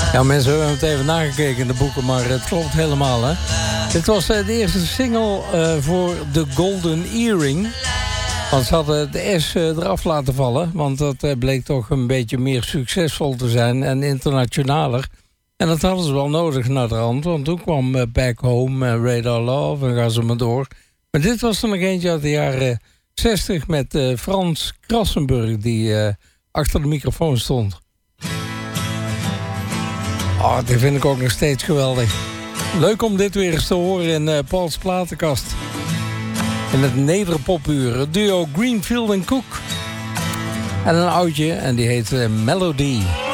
Ja, mensen hebben het even nagekeken in de boeken, maar het klopt helemaal, hè. Dit was de eerste single voor The Golden Earring. Want ze hadden de S eraf laten vallen, want dat bleek toch een beetje meer succesvol te zijn en internationaler. En dat hadden ze wel nodig naar de hand, want toen kwam Back Home, Radar Love en gaan ze maar door. Maar dit was er nog eentje uit de jaren 60 met Frans Krassenburg die achter de microfoon stond. Oh, die vind ik ook nog steeds geweldig. Leuk om dit weer eens te horen in Pauls platenkast. In het nederpopuur, het duo Greenfield & Cook. En een oudje, en die heet Melody.